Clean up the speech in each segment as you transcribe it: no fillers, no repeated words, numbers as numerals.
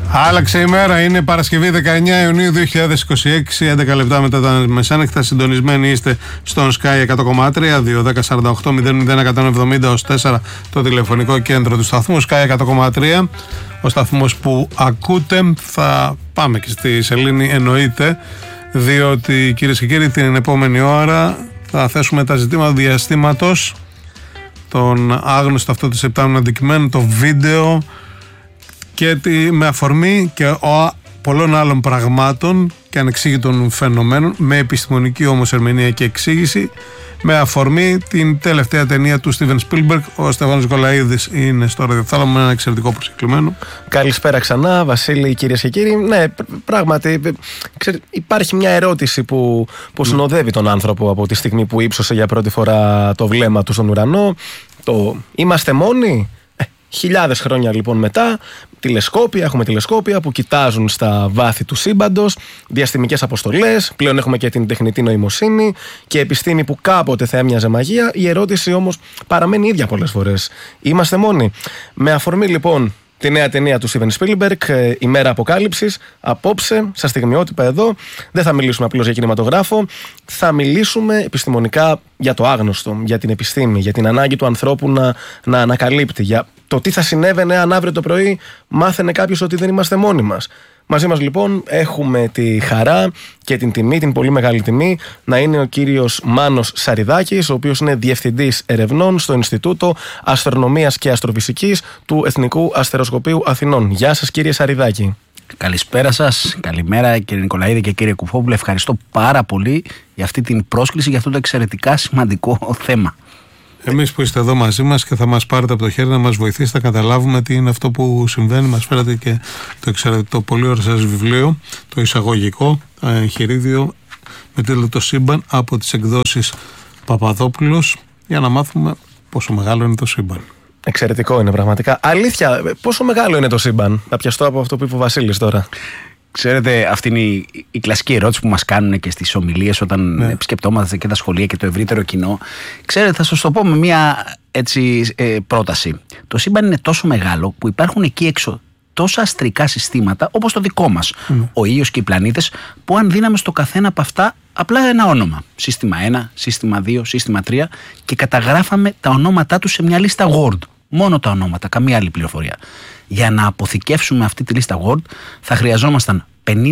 Άλλαξε η μέρα, είναι Παρασκευή 19 Ιουνίου 2026, 11 λεπτά μετά τα μεσάνυχτα. Συντονισμένοι είστε στον Sky 100,3, 2-10-48-001-170-4 το τηλεφωνικό κέντρο του σταθμού. Sky 100,3, ο σταθμός που ακούτε. Θα πάμε και στη σελήνη, εννοείται, διότι κυρίες και κύριοι, την επόμενη ώρα θα θέσουμε τα ζητήματα διαστήματος, τον άγνωστο αυτό της επτάμινου αντικειμένου, το βίντεο, και με αφορμή και πολλών άλλων πραγμάτων και ανεξήγητων φαινομένων, με επιστημονική όμως ερμηνεία και εξήγηση, με αφορμή την τελευταία ταινία του Στίβεν Σπίλμπεργκ. Ο Στέφανος Νικολαίδης είναι στο ραδιοθάλαμο με ένα εξαιρετικό προσκεκλημένο. Καλησπέρα ξανά, Βασίλη, κυρίες και κύριοι. Ναι, πράγματι, υπάρχει μια ερώτηση που συνοδεύει τον άνθρωπο από τη στιγμή που ύψωσε για πρώτη φορά το βλέμμα του στον ουρανό. Είμαστε μόνοι? Χιλιάδες χρόνια λοιπόν μετά, έχουμε τηλεσκόπια που κοιτάζουν στα βάθη του σύμπαντος, διαστημικές αποστολές, πλέον έχουμε και την τεχνητή νοημοσύνη και επιστήμη που κάποτε θα έμοιαζε μαγεία. Η ερώτηση όμως παραμένει ίδια πολλές φορές. Είμαστε μόνοι? Με αφορμή λοιπόν τη νέα ταινία του Steven Spielberg, η Μέρα Αποκάλυψης, απόψε, στα στιγμιότυπα εδώ, δεν θα μιλήσουμε απλώς για κινηματογράφο, θα μιλήσουμε επιστημονικά για το άγνωστο, για την επιστήμη, για την ανάγκη του ανθρώπου να ανακαλύπτει, για το τι θα συνέβαινε αν αύριο το πρωί μάθαινε κάποιος ότι δεν είμαστε μόνοι μας. Μαζί μας λοιπόν έχουμε τη χαρά και την τιμή, την πολύ μεγάλη τιμή, να είναι ο κύριος Μάνος Σαριδάκης, ο οποίος είναι Διευθυντής Ερευνών στο Ινστιτούτο Αστρονομίας και Αστροφυσικής του Εθνικού Αστεροσκοπείου Αθηνών. Γεια σας, κύριε Σαριδάκη. Καλησπέρα σας, καλημέρα κύριε Νικολαίδη και κύριε Κουφόπουλε. Ευχαριστώ πάρα πολύ για αυτή την πρόσκληση, για αυτό το εξαιρετικά σημαντικό θέμα. Εμείς που είστε εδώ μαζί μας και θα μας πάρετε από το χέρι να μας βοηθήσετε να καταλάβουμε τι είναι αυτό που συμβαίνει. Μας φέρατε και το πολύ ωραίο σας βιβλίο, το εισαγωγικό εγχειρίδιο με τίτλο «Το σύμπαν» από τις εκδόσεις Παπαδόπουλος, για να μάθουμε πόσο μεγάλο είναι το σύμπαν. Εξαιρετικό είναι πραγματικά. Αλήθεια, πόσο μεγάλο είναι το σύμπαν? Θα πιαστώ από αυτό που είπε ο Βασίλης τώρα. Ξέρετε, αυτή είναι η κλασική ερώτηση που μας κάνουν και στις ομιλίες όταν επισκεπτόμαστε και τα σχολεία και το ευρύτερο κοινό. Ξέρετε, θα σας το πω με μια πρόταση. Το σύμπαν είναι τόσο μεγάλο που υπάρχουν εκεί έξω τόσα αστρικά συστήματα όπως το δικό μας, ο ήλιος και οι πλανήτες, που αν δίναμε στο καθένα από αυτά απλά ένα όνομα, σύστημα 1, σύστημα 2, σύστημα 3, και καταγράφαμε τα ονόματά τους σε μια λίστα Word. Μόνο τα ονόματα, καμία άλλη πληροφορία. Για να αποθηκεύσουμε αυτή τη λίστα Word θα χρειαζόμασταν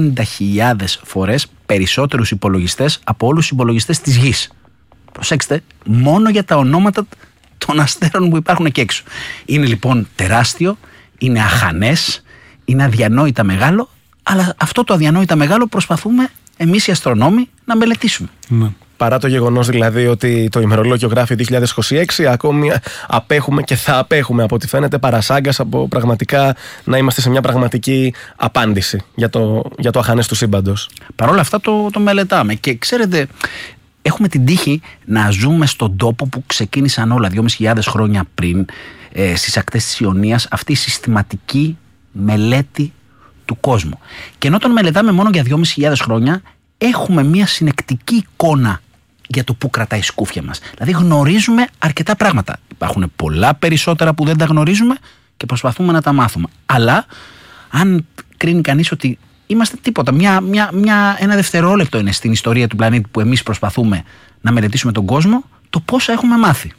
50.000 φορές περισσότερους υπολογιστές από όλους τους υπολογιστές της Γης. Προσέξτε, μόνο για τα ονόματα των αστέρων που υπάρχουν εκεί έξω. Είναι λοιπόν τεράστιο, είναι αχανές, είναι αδιανόητα μεγάλο, αλλά αυτό το αδιανόητα μεγάλο προσπαθούμε εμείς οι αστρονόμοι να μελετήσουμε. Ναι. Παρά το γεγονός δηλαδή ότι το ημερολόγιο γράφει 2026, ακόμη απέχουμε και θα απέχουμε από ό,τι φαίνεται παρασάγκας από πραγματικά να είμαστε σε μια πραγματική απάντηση για το αχανές του σύμπαντος. Παρ' όλα αυτά το μελετάμε και ξέρετε, έχουμε την τύχη να ζούμε στον τόπο που ξεκίνησαν όλα 2.500 χρόνια πριν, στις ακτές της Ιωνίας, αυτή η συστηματική μελέτη του κόσμου. Και ενώ τον μελετάμε μόνο για 2.500 χρόνια, έχουμε μια συνεκτική εικόνα για το πού κρατάει η σκούφια μας. Δηλαδή γνωρίζουμε αρκετά πράγματα. Υπάρχουν πολλά περισσότερα που δεν τα γνωρίζουμε και προσπαθούμε να τα μάθουμε. Αλλά αν κρίνει κανείς ότι είμαστε τίποτα, ένα δευτερόλεπτο είναι στην ιστορία του πλανήτη που εμείς προσπαθούμε να μελετήσουμε τον κόσμο, το πόσα έχουμε μάθει.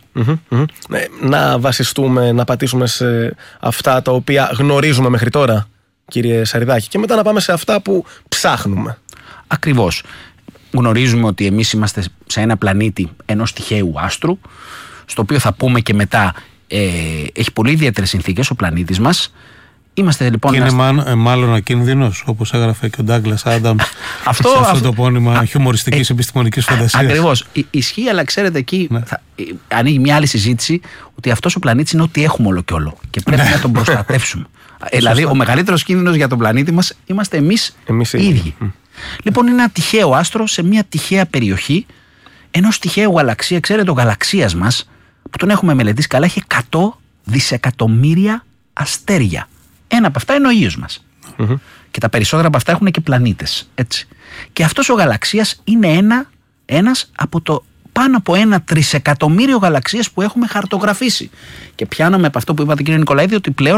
Να βασιστούμε, να πατήσουμε σε αυτά τα οποία γνωρίζουμε μέχρι τώρα, κύριε Σαριδάκη, και μετά να πάμε σε αυτά που ψάχνουμε. Ακριβώς. Γνωρίζουμε ότι εμείς είμαστε σε ένα πλανήτη ενός τυχαίου άστρου, στο οποίο θα πούμε και μετά έχει πολύ ιδιαίτερες συνθήκες ο πλανήτης μας. Είμαστε λοιπόν. Και είναι μάλλον ακίνδυνος, όπως έγραφε και ο Ντάγκλας Άνταμς σε αυτό το πόνημα χιουμοριστικής επιστημονικής φαντασίας. Ακριβώς. Ισχύει, αλλά ξέρετε εκεί ανοίγει μια άλλη συζήτηση ότι αυτός ο πλανήτης είναι ό,τι έχουμε όλο και όλο και πρέπει να τον προστατεύσουμε. Δηλαδή ο μεγαλύτερος κίνδυνος για τον πλανήτη μας είμαστε εμείς οι ίδιοι. Λοιπόν, είναι ένα τυχαίο άστρο σε μια τυχαία περιοχή ενός τυχαίου γαλαξία. Ξέρετε, ο γαλαξίας μας, που τον έχουμε μελετήσει καλά, έχει 100 δισεκατομμύρια αστέρια. Ένα από αυτά είναι ο ήλιος μας. Και τα περισσότερα από αυτά έχουν και πλανήτες. Έτσι. Και αυτός ο γαλαξίας είναι ένας από το πάνω από 1 τρισεκατομμύριο γαλαξίες που έχουμε χαρτογραφήσει. Και πιάνομαι από αυτό που είπατε, κύριε Νικολαίδη, ότι πλέον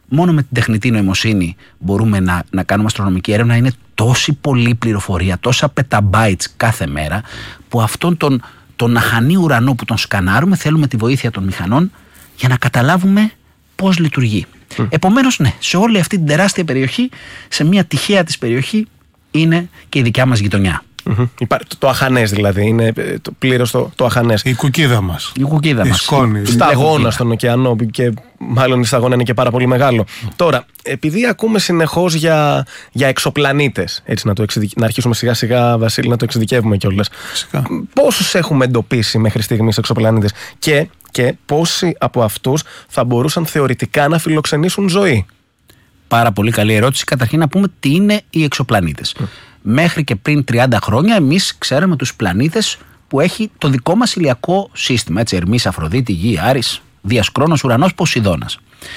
μόνο με την τεχνητή νοημοσύνη μπορούμε να κάνουμε αστρονομική έρευνα. Είναι τόση πολλή πληροφορία, τόσα πεταμπάιτς κάθε μέρα, που αυτόν τον αχανή ουρανό που τον σκανάρουμε θέλουμε τη βοήθεια των μηχανών για να καταλάβουμε πώς λειτουργεί. Επομένως, ναι, σε όλη αυτή την τεράστια περιοχή, σε μια τυχαία της περιοχή, είναι και η δικιά μας γειτονιά. Το αχανές δηλαδή, είναι πλήρως το αχανές. Η κουκίδα μας. Η κουκίδα μας. Σταγόνα στον ωκεανό, και μάλλον η σταγόνα είναι και πάρα πολύ μεγάλο. Τώρα, επειδή ακούμε συνεχώς για εξωπλανήτες, έτσι να αρχίσουμε σιγά σιγά, Βασίλη, να το εξειδικεύουμε κιόλας. Φυσικά. Πόσους έχουμε εντοπίσει μέχρι στιγμής εξωπλανήτες και πόσοι από αυτούς θα μπορούσαν θεωρητικά να φιλοξενήσουν ζωή? Πάρα πολύ καλή ερώτηση. Καταρχήν να πούμε τι είναι οι εξωπλανήτες. Μέχρι και πριν 30 χρόνια εμείς ξέραμε τους πλανήτες που έχει το δικό μας ηλιακό σύστημα. Έτσι, Ερμής, Αφροδίτη, Γη, Άρης, Δίας, Κρόνος, Ουρανός, Ποσειδώνας.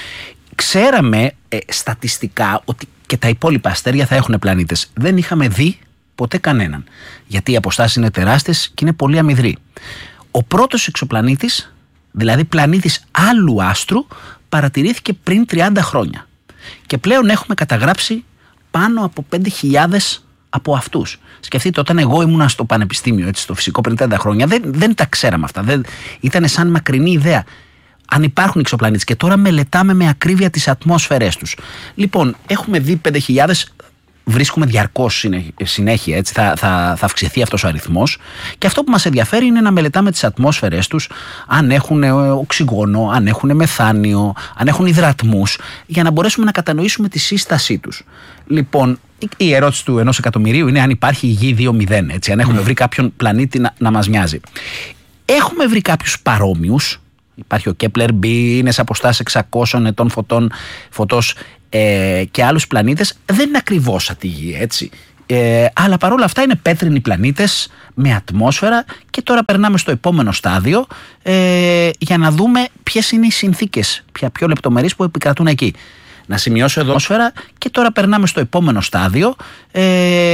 Ξέραμε στατιστικά ότι και τα υπόλοιπα αστέρια θα έχουν πλανήτες. Δεν είχαμε δει ποτέ κανέναν. Γιατί οι αποστάσεις είναι τεράστιες και είναι πολύ αμυδροί. Ο πρώτος εξωπλανήτης, δηλαδή πλανήτης άλλου άστρου, παρατηρήθηκε πριν 30 χρόνια. Και πλέον έχουμε καταγράψει πάνω από 5.000 από αυτούς. Σκεφτείτε, όταν εγώ ήμουνα στο πανεπιστήμιο, έτσι, στο φυσικό, πριν 30 χρόνια, δεν τα ξέραμε αυτά. Ήταν σαν μακρινή ιδέα αν υπάρχουν εξωπλανήτες. Και τώρα μελετάμε με ακρίβεια τις ατμόσφαιρές τους. Λοιπόν, έχουμε δει 5.000. Βρίσκουμε διαρκώς συνέχεια, έτσι, θα αυξηθεί αυτός ο αριθμός, και αυτό που μας ενδιαφέρει είναι να μελετάμε τις ατμόσφαιρες τους, αν έχουν οξυγόνο, αν έχουν μεθάνιο, αν έχουν υδρατμούς, για να μπορέσουμε να κατανοήσουμε τη σύστασή τους. Λοιπόν, η ερώτηση του 1 εκατομμυρίου είναι αν υπάρχει η Γη 2.0, έτσι, αν έχουμε βρει κάποιον πλανήτη να μας μοιάζει. Έχουμε βρει κάποιους παρόμοιους. Υπάρχει ο Κέπλερ B, είναι σε αποστάσεις 600 ετών φωτός, και άλλους πλανήτες. Δεν είναι ακριβώς σαν τη Γη, έτσι. Αλλά παρόλα αυτά είναι πέτρινοι πλανήτες με ατμόσφαιρα, και τώρα περνάμε στο επόμενο στάδιο για να δούμε ποιες είναι οι συνθήκες, πιο λεπτομερείς, που επικρατούν εκεί. Να σημειώσω εδώ ατμόσφαιρα, και τώρα περνάμε στο επόμενο στάδιο